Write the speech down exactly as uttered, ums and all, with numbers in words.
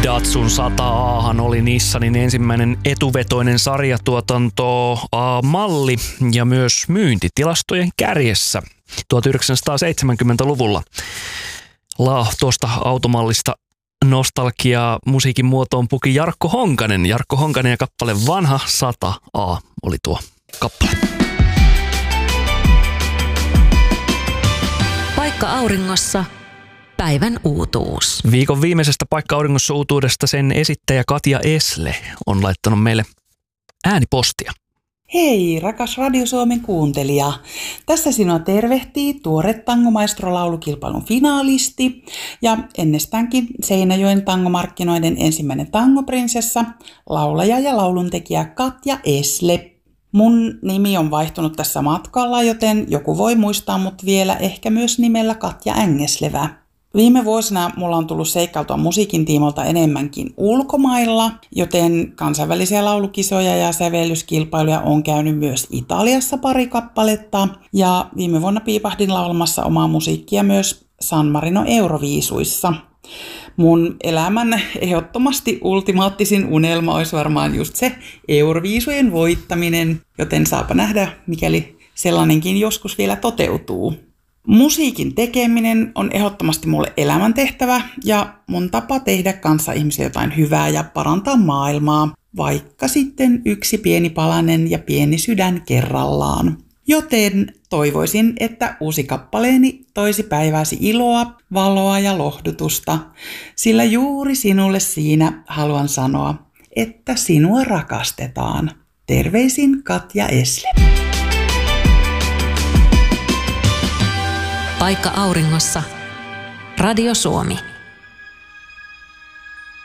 Datsun sata A:han oli Nissanin ensimmäinen etuvetoinen sarjatuotanto A-malli ja myös myyntitilastojen kärjessä tuhatyhdeksänsataaseitsemänkymmentäluvulla. La, tuosta automallista nostalgiaa musiikin muotoon puki Jarkko Honkanen. Jarkko Honkanen ja kappale Vanha sata A oli tuo kappale. Paikka auringossa. Päivän uutuus. Viikon viimeisestä Paikka auringossa uutuudesta sen esittäjä Katja Esle on laittanut meille äänipostia. Hei, rakas Radio Suomen kuuntelija. Tässä sinua tervehtii tuore tangomaestro-laulukilpailun finaalisti ja ennestäänkin Seinäjoen tangomarkkinoiden ensimmäinen tangoprinsessa, laulaja ja lauluntekijä Katja Esle. Mun nimi on vaihtunut tässä matkalla, joten joku voi muistaa mut vielä ehkä myös nimellä Katja Ängeslevä. Viime vuosina mulla on tullut seikkailtua musiikin tiimolta enemmänkin ulkomailla, joten kansainvälisiä laulukisoja ja sävellyskilpailuja on käynyt myös Italiassa pari kappaletta. Ja viime vuonna piipahdin laulamassa omaa musiikkia myös San Marino Euroviisuissa. Mun elämän ehdottomasti ultimaattisin unelma olisi varmaan just se Euroviisujen voittaminen, joten saapa nähdä, mikäli sellainenkin joskus vielä toteutuu. Musiikin tekeminen on ehdottomasti mulle elämäntehtävä ja mun tapa tehdä kanssa ihmisille jotain hyvää ja parantaa maailmaa, vaikka sitten yksi pieni palanen ja pieni sydän kerrallaan. Joten toivoisin, että uusi kappaleeni toisi päivääsi iloa, valoa ja lohdutusta, sillä juuri sinulle siinä haluan sanoa, että sinua rakastetaan. Terveisin Katja Esle. Paikka auringossa. Radio Suomi.